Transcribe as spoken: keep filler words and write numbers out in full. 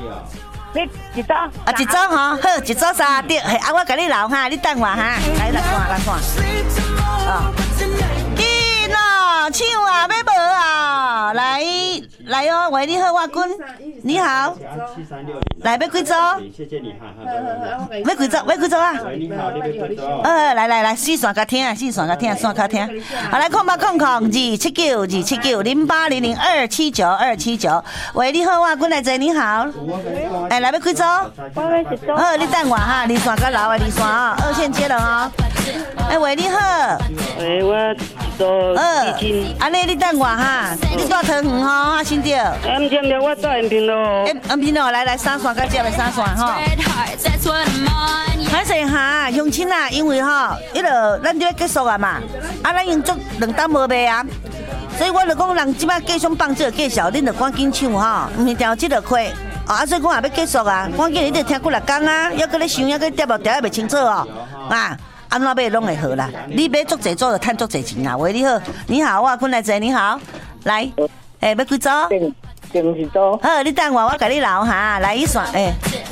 你一组啊，一组吼，好，一组三对，嘿，啊，我甲你留哈，你等我哈，来来看来看，哦，紧哦，唱啊，要无啊，来来哦，喂，你好，我君，你好，来要几组？ 谢谢你哈， 要几组？要几组啊？ 你好，你要几组？ 呃，来来来，四线甲听，四线甲听，线甲听。好，来，空八空空，二七九，二七九，零八零零二七九二七九。喂，你好，我君来坐，你好。哎，来要几组？ 我要一组。 好，你等我哈，二线甲老的二线哦，二线接了哦。哎，喂，你好。 喂，我一组呃基金。， 安尼你等我哈，你住桃园吼，哈，先着。 啊，唔对唔对，我住延平咯。 哎，安平哦，来来三线甲接的三线吼。歹势哈，乡亲啊，因为吼，迄落咱就要结束啊嘛，啊，咱用足两档无卖啊，所以我就讲人即摆继续放这个介绍，恁就赶紧抢吼，毋是调即个亏。啊，所以讲也要结束啊，赶紧你得听几六工啊，还搁咧想，还搁调无调还袂清楚哦，啊，安怎买拢会好啦，你买足济组就趁足济钱啦。喂，你好，你好，我坤来坐，你好，来，诶，要几组？ 定定一组。 好，你等我，我甲你留哈，来一线，诶。